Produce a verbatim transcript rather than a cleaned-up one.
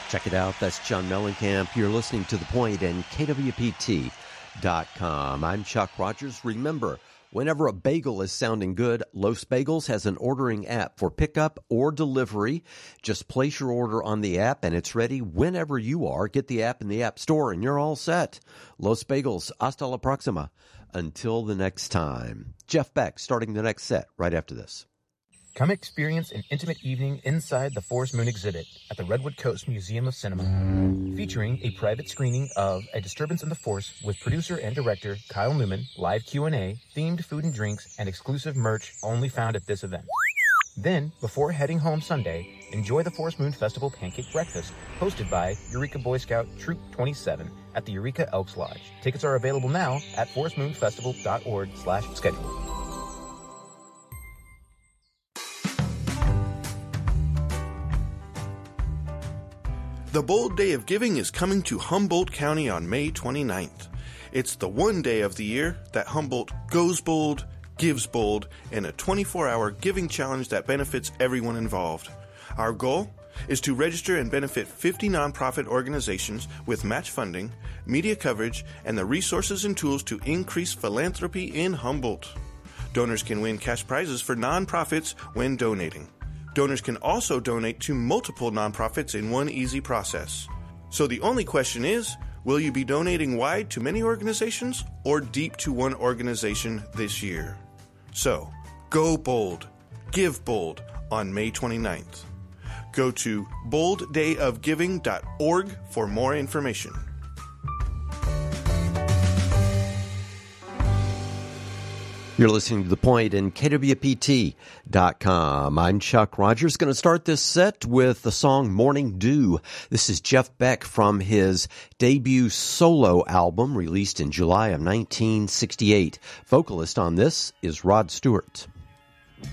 Check it out. That's John Mellencamp. You're listening to The Point and K W P T dot com. I'm Chuck Rogers. Remember, whenever a bagel is sounding good, Los Bagels has an ordering app for pickup or delivery. Just place your order on the app and it's ready whenever you are. Get the app in the App Store and you're all set. Los Bagels, hasta la próxima. Until the next time. Jeff Beck starting the next set right after this. Come experience an intimate evening inside the Forest Moon exhibit at the Redwood Coast Museum of Cinema, featuring a private screening of A Disturbance in the Force with producer and director Kyle Newman, live Q and A, themed food and drinks, and exclusive merch only found at this event. Then, before heading home Sunday, enjoy the Forest Moon Festival Pancake Breakfast, hosted by Eureka Boy Scout Troop twenty-seven at the Eureka Elks Lodge. Tickets are available now at forest moon festival dot org slash schedule. The Bold Day of Giving is coming to Humboldt County on May twenty-ninth. It's the one day of the year that Humboldt goes bold, gives bold, in a twenty-four hour giving challenge that benefits everyone involved. Our goal is to register and benefit fifty nonprofit organizations with match funding, media coverage, and the resources and tools to increase philanthropy in Humboldt. Donors can win cash prizes for nonprofits when donating. Donors can also donate to multiple nonprofits in one easy process. So the only question is, will you be donating wide to many organizations or deep to one organization this year? So, go bold, give bold on May twenty-ninth. Go to bold day of giving dot org for more information. You're listening to The Point and K W P T dot com. I'm Chuck Rogers. Going to start this set with the song Morning Dew. This is Jeff Beck from his debut solo album released in July of nineteen sixty-eight. Vocalist on this is Rod Stewart.